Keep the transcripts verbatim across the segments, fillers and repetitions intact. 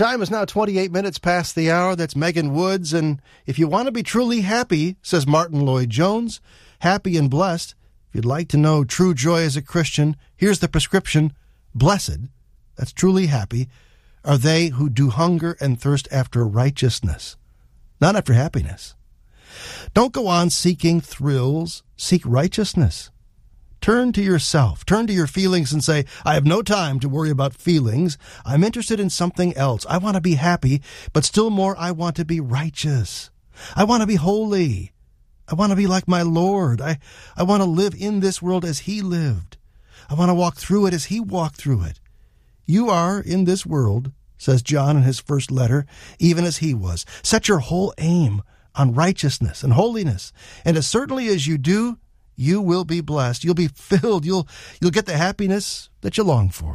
Time is now twenty-eight minutes past the hour. That's Megan Woods. And if you want to be truly happy, says Martin Lloyd-Jones, happy and blessed, if you'd like to know true joy as a Christian, here's the prescription. Blessed, that's truly happy, are they who do hunger and thirst after righteousness, not after happiness. Don't go on seeking thrills, seek righteousness. Turn to yourself, turn to your feelings and say, I have no time to worry about feelings. I'm interested in something else. I want to be happy, but still more, I want to be righteous. I want to be holy. I want to be like my Lord. I, I want to live in this world as He lived. I want to walk through it as He walked through it. You are in this world, says John in his first letter, even as He was. Set your whole aim on righteousness and holiness. And as certainly as you do, you will be blessed. You'll be filled. You'll you'll get the happiness that you long for.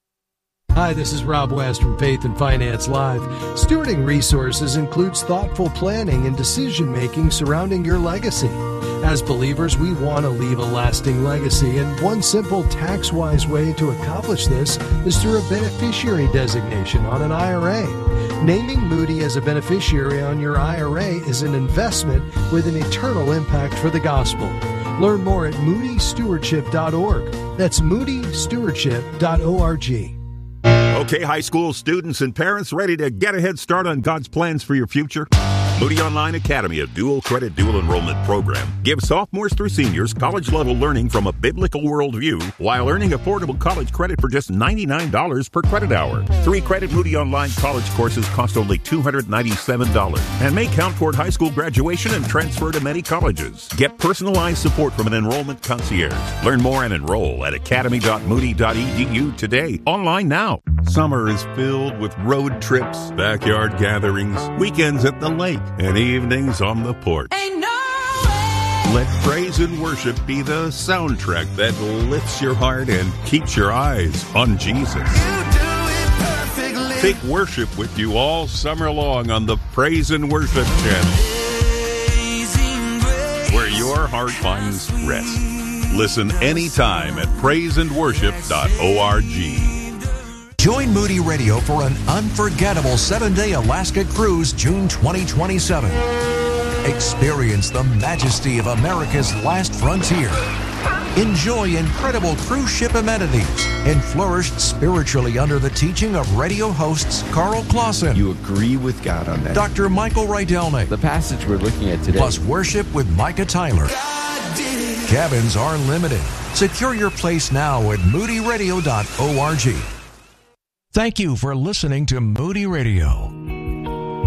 Hi, this is Rob West from Faith and Finance Live. Stewarding resources includes thoughtful planning and decision-making surrounding your legacy. As believers, we want to leave a lasting legacy, and one simple tax-wise way to accomplish this is through a beneficiary designation on an I R A. Naming Moody as a beneficiary on your I R A is an investment with an eternal impact for the gospel. Learn more at moody stewardship dot org. That's moody stewardship dot org. Okay, high school students and parents ready to get a head start on God's plans for your future? Moody Online Academy, a dual credit, dual enrollment program, gives sophomores through seniors college-level learning from a biblical worldview while earning affordable college credit for just ninety-nine dollars per credit hour. Three credit Moody Online college courses cost only two hundred ninety-seven dollars and may count toward high school graduation and transfer to many colleges. Get personalized support from an enrollment concierge. Learn more and enroll at academy dot moody dot e d u today. Online now. Summer is filled with road trips, backyard gatherings, weekends at the lake, and evenings on the porch. Ain't no way. Let praise and worship be the soundtrack that lifts your heart and keeps your eyes on Jesus. You do it perfectly. Take worship with you all summer long on the Praise and Worship channel, where your heart finds rest. Listen anytime at praise and worship dot org. Join Moody Radio for an unforgettable seven-day Alaska cruise June twenty twenty-seven. Experience the majesty of America's last frontier. Enjoy incredible cruise ship amenities and flourish spiritually under the teaching of radio hosts Carl Clausen. You agree with God on that. Doctor Michael Rydelny. The passage we're looking at today. Plus worship with Micah Tyler. Cabins are limited. Secure your place now at moody radio dot org. Thank you for listening to Moody Radio.